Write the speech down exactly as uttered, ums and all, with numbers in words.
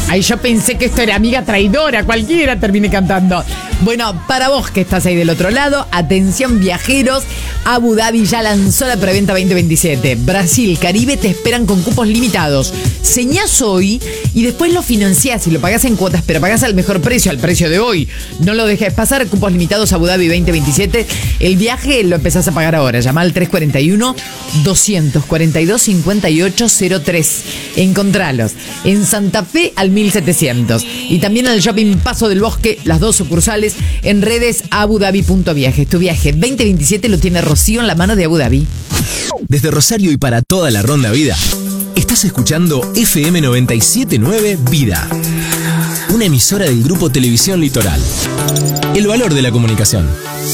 Ay, yo pensé que esto era amiga traidora, cualquiera termine cantando. Bueno, para vos que estás ahí del otro lado, atención viajeros, Abu Dhabi ya lanzó la preventa veinte veintisiete. Brasil, Caribe te esperan con cupos limitados. Señás hoy y después lo financiás y lo pagás en cuotas, pero pagás al mejor precio, al precio de hoy. No lo dejes pasar, cupos limitados Abu Dhabi veinte veintisiete. El viaje lo empezás a pagar ahora. Llama al tres cuatro uno, dos cuatro dos, cinco ocho cero tres. Encontralos en Santa Fe al mil setecientos. Y también al Shopping Paso del Bosque, las dos sucursales, en redes abudabi.viajes. Tu viaje veinte veintisiete lo tiene Rocío en la mano de Abu Dhabi. Desde Rosario y para toda la Ronda Vida, estás escuchando F M noventa y siete punto nueve Vida, una emisora del Grupo Televisión Litoral. El valor de la comunicación.